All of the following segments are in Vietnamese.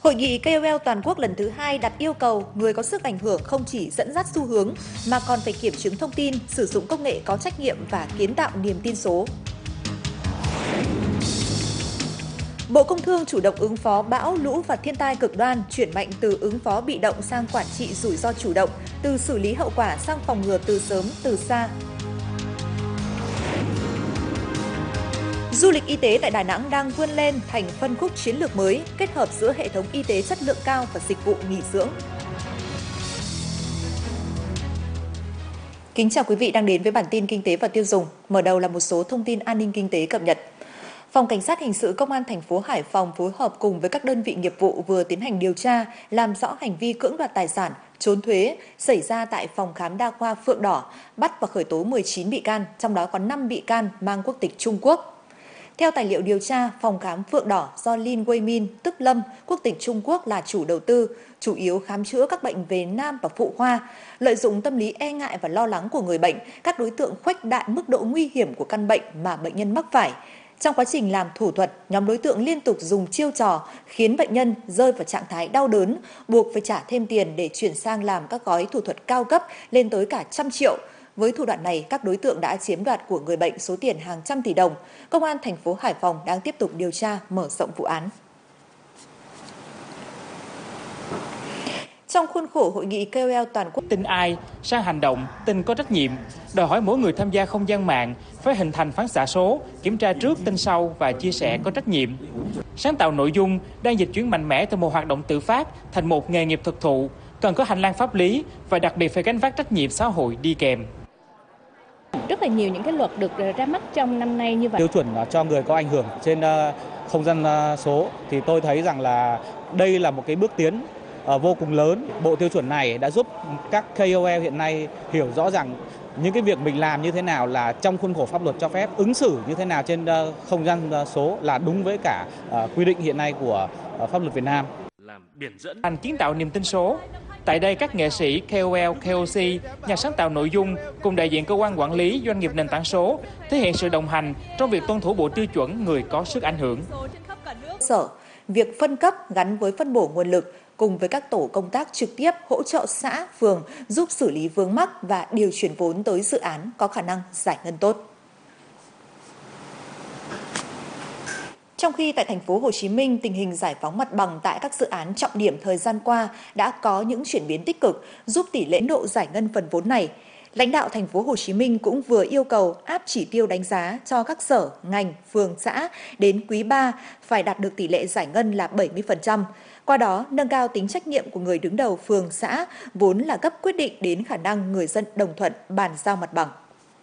Hội nghị KOL toàn quốc lần thứ 2 đặt yêu cầu người có sức ảnh hưởng không chỉ dẫn dắt xu hướng mà còn phải kiểm chứng thông tin, sử dụng công nghệ có trách nhiệm và kiến tạo niềm tin số. Bộ Công Thương chủ động ứng phó bão, lũ và thiên tai cực đoan, chuyển mạnh từ ứng phó bị động sang quản trị rủi ro chủ động, từ xử lý hậu quả sang phòng ngừa từ sớm, từ xa. Du lịch y tế tại Đà Nẵng đang vươn lên thành phân khúc chiến lược mới, kết hợp giữa hệ thống y tế chất lượng cao và dịch vụ nghỉ dưỡng. Kính chào quý vị đang đến với bản tin kinh tế và tiêu dùng. Mở đầu là một số thông tin an ninh kinh tế cập nhật. Phòng Cảnh sát Hình sự Công an thành phố Hải Phòng phối hợp cùng với các đơn vị nghiệp vụ vừa tiến hành điều tra, làm rõ hành vi cưỡng đoạt tài sản, trốn thuế xảy ra tại phòng khám đa khoa Phượng Đỏ, bắt và khởi tố 19 bị can, trong đó có 5 bị can mang quốc tịch Trung Quốc. Theo tài liệu điều tra, phòng khám Phượng Đỏ do Lin Weimin, tức Lâm, quốc tịch Trung Quốc là chủ đầu tư, chủ yếu khám chữa các bệnh về nam và phụ khoa. Lợi dụng tâm lý e ngại và lo lắng của người bệnh, các đối tượng khuếch đại mức độ nguy hiểm của căn bệnh mà bệnh nhân mắc phải. Trong quá trình làm thủ thuật, nhóm đối tượng liên tục dùng chiêu trò khiến bệnh nhân rơi vào trạng thái đau đớn, buộc phải trả thêm tiền để chuyển sang làm các gói thủ thuật cao cấp lên tới cả 100 triệu. Với thủ đoạn này, các đối tượng đã chiếm đoạt của người bệnh số tiền hàng trăm tỷ đồng. Công an thành phố Hải Phòng đang tiếp tục điều tra, mở rộng vụ án. Trong khuôn khổ hội nghị KOL toàn quốc, tin ai sang hành động, tin có trách nhiệm, đòi hỏi mỗi người tham gia không gian mạng phải hình thành phán xạ số, kiểm tra trước, tin sau và chia sẻ có trách nhiệm. Sáng tạo nội dung đang dịch chuyển mạnh mẽ từ một hoạt động tự phát thành một nghề nghiệp thực thụ, cần có hành lang pháp lý và đặc biệt phải gánh vác trách nhiệm xã hội đi kèm. Rất là nhiều những cái luật được ra mắt trong năm nay như vậy. Tiêu chuẩn cho người có ảnh hưởng trên không gian số thì tôi thấy rằng là đây là một cái bước tiến vô cùng lớn. Bộ tiêu chuẩn này đã giúp các KOL hiện nay hiểu rõ rằng những cái việc mình làm như thế nào là trong khuôn khổ pháp luật cho phép, ứng xử như thế nào trên không gian số là đúng với cả quy định hiện nay của pháp luật Việt Nam. Thành kiến tạo niềm tin số. Tại đây, các nghệ sĩ, KOL, KOC, nhà sáng tạo nội dung cùng đại diện cơ quan quản lý doanh nghiệp nền tảng số thể hiện sự đồng hành trong việc tuân thủ bộ tiêu chuẩn người có sức ảnh hưởng. Sở, việc phân cấp gắn với phân bổ nguồn lực cùng với các tổ công tác trực tiếp hỗ trợ xã, phường giúp xử lý vướng mắc và điều chuyển vốn tới dự án có khả năng giải ngân tốt. Trong khi tại thành phố Hồ Chí Minh, tình hình giải phóng mặt bằng tại các dự án trọng điểm thời gian qua đã có những chuyển biến tích cực, giúp tỷ lệ độ giải ngân phần vốn này. Lãnh đạo thành phố Hồ Chí Minh cũng vừa yêu cầu áp chỉ tiêu đánh giá cho các sở, ngành, phường, xã đến quý 3 phải đạt được tỷ lệ giải ngân là 70%. Qua đó, nâng cao tính trách nhiệm của người đứng đầu phường, xã, vốn là gấp quyết định đến khả năng người dân đồng thuận bàn giao mặt bằng.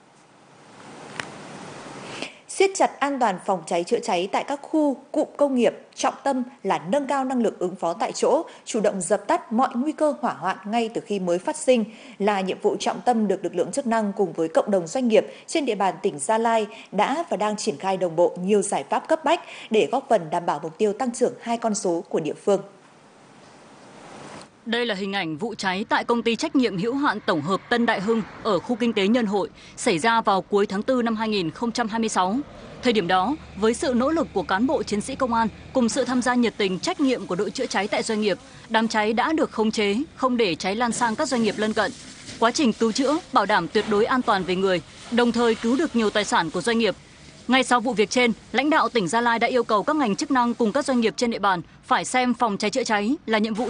Siết chặt an toàn phòng cháy chữa cháy tại các khu, cụm công nghiệp, trọng tâm là nâng cao năng lực ứng phó tại chỗ, chủ động dập tắt mọi nguy cơ hỏa hoạn ngay từ khi mới phát sinh là nhiệm vụ trọng tâm được lực lượng chức năng cùng với cộng đồng doanh nghiệp trên địa bàn tỉnh Gia Lai đã và đang triển khai đồng bộ nhiều giải pháp cấp bách để góp phần đảm bảo mục tiêu tăng trưởng 2 con số của địa phương. Đây là hình ảnh vụ cháy tại công ty trách nhiệm hữu hạn tổng hợp Tân Đại Hưng ở khu kinh tế Nhân Hội xảy ra vào cuối tháng 4 năm 2026. Thời điểm đó, với sự nỗ lực của cán bộ chiến sĩ công an cùng sự tham gia nhiệt tình trách nhiệm của đội chữa cháy tại doanh nghiệp, đám cháy đã được khống chế, không để cháy lan sang các doanh nghiệp lân cận. Quá trình cứu chữa bảo đảm tuyệt đối an toàn về người, đồng thời cứu được nhiều tài sản của doanh nghiệp. Ngay sau vụ việc trên, lãnh đạo tỉnh Gia Lai đã yêu cầu các ngành chức năng cùng các doanh nghiệp trên địa bàn phải xem phòng cháy chữa cháy là nhiệm vụ